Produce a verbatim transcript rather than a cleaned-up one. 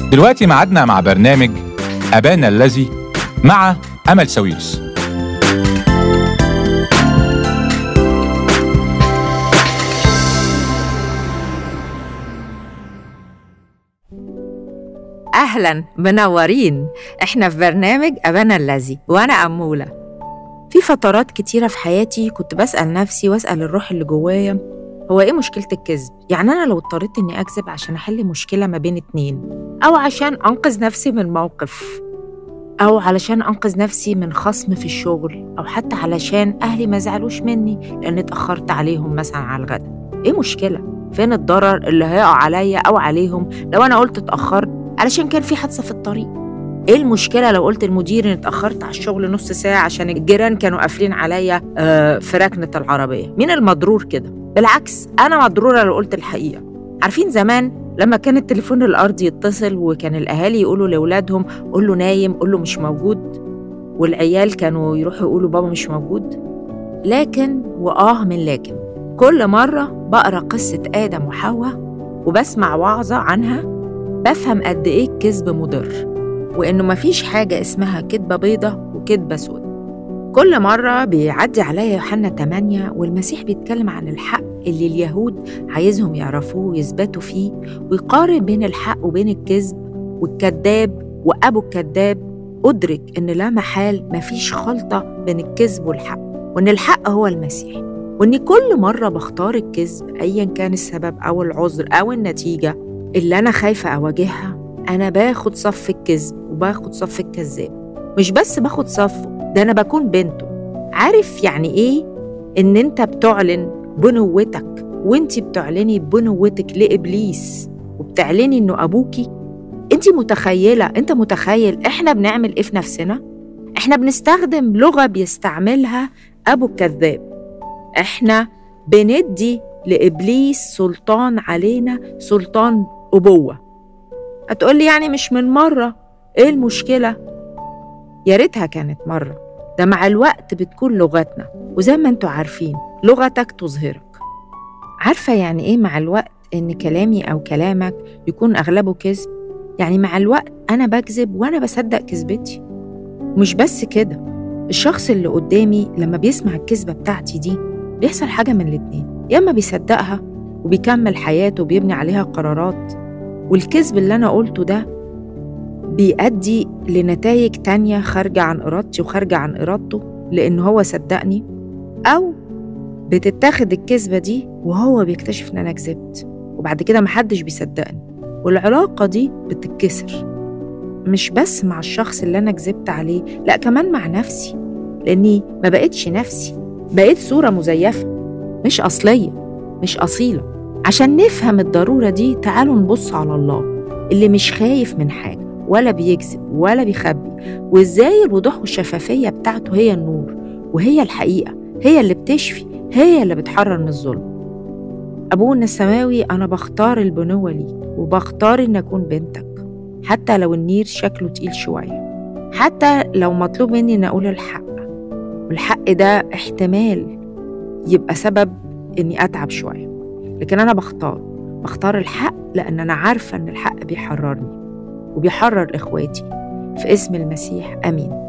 دلوقتي معادنا مع برنامج أبانا الذي مع أمل ساويرس. أهلاً، منورين. إحنا في برنامج أبانا الذي وأنا أمولة. في فترات كتيرة في حياتي كنت بسأل نفسي وأسأل الروح اللي جوايا، هو إيه مشكلة الكذب؟ يعني أنا لو اضطريت إني أكذب عشان أحل مشكلة ما بين اتنين، أو عشان أنقذ نفسي من موقف، أو علشان أنقذ نفسي من خصم في الشغل، أو حتى علشان أهلي ما زعلوش مني لأني اتأخرت عليهم مثلاً على الغدا، إيه مشكلة؟ فين الضرر اللي هيقع عليا أو عليهم لو أنا قلت اتأخرت علشان كان في حادثة في الطريق؟ ايه المشكلة لو قلت المدير ان اتأخرت على الشغل نص ساعة عشان الجيران كانوا قافلين عليا آه في ركنة العربية؟ مين المضرور كده؟ بالعكس، انا مضرورة لو قلت الحقيقة. عارفين زمان لما كان التليفون الارضي يتصل وكان الاهالي يقولوا لاولادهم قول له نايم، قول له مش موجود، والعيال كانوا يروحوا يقولوا بابا مش موجود؟ لكن وآه من لكن، كل مرة بقرأ قصة آدم وحواء وبسمع وعظة عنها بفهم قد إيه الكذب مضر، وإنه مفيش حاجة اسمها كدبة بيضة وكدبة سودة. كل مرة بيعدي عليا يوحنا تمانية والمسيح بيتكلم عن الحق اللي اليهود عايزهم يعرفوه ويثبتوا فيه، ويقارن بين الحق وبين الكذب والكذاب وأبو الكذاب، أدرك إن لا محال مفيش خلطة بين الكذب والحق، وإن الحق هو المسيح، وإني كل مرة بختار الكذب أيا كان السبب أو العذر أو النتيجة اللي أنا خايفة أواجهها، أنا باخد صف الكذب وباخد صف الكذاب. مش بس باخد صفه، ده أنا بكون بنته. عارف يعني إيه إن أنت بتعلن بنوتك وأنت بتعلني بنوتك لإبليس وبتعلني إنه أبوكي؟ أنت متخيلة، أنت متخيل إحنا بنعمل إيه في نفسنا؟ إحنا بنستخدم لغة بيستعملها أبو الكذاب. إحنا بندي لإبليس سلطان علينا، سلطان أبوة. هتقولي يعني مش من مرة، إيه المشكلة؟ يا ريتها كانت مرة، ده مع الوقت بتكون لغتنا، وزي ما انتوا عارفين لغتك تظهرك. عارفة يعني إيه مع الوقت إن كلامي أو كلامك يكون أغلبه كذب؟ يعني مع الوقت أنا بكذب وأنا بصدق كذبتي. مش بس كده، الشخص اللي قدامي لما بيسمع الكذبة بتاعتي دي بيحصل حاجة من الاتنين، يا إما بيصدقها وبيكمل حياته وبيبني عليها قرارات، والكذب اللي أنا قلته ده بيؤدي لنتائج تانية خارجة عن إرادتي وخارجة عن إرادته لأنه هو صدقني، أو بتتاخد الكذبة دي وهو بيكتشف إن أنا كذبت وبعد كده محدش بيصدقني، والعلاقة دي بتتكسر، مش بس مع الشخص اللي أنا كذبت عليه، لأ كمان مع نفسي، لأني ما بقتش نفسي، بقيت صورة مزيفة مش أصلية، مش أصيلة. عشان نفهم الضرورة دي تعالوا نبص على الله اللي مش خايف من حاجة ولا بيكذب ولا بيخبي، وإزاي الوضوح والشفافية بتاعته هي النور وهي الحقيقة، هي اللي بتشفي، هي اللي بتحرر من الظلم. أبونا السماوي، أنا بختار البنوة ليك وبختار إن أكون بنتك، حتى لو النير شكله تقيل شوية، حتى لو مطلوب مني إن أقول الحق، والحق ده احتمال يبقى سبب إني أتعب شوية، لكن أنا بختار بختار الحق لأن أنا عارفة إن الحق بيحررني وبيحرر إخواتي. في اسم المسيح، آمين.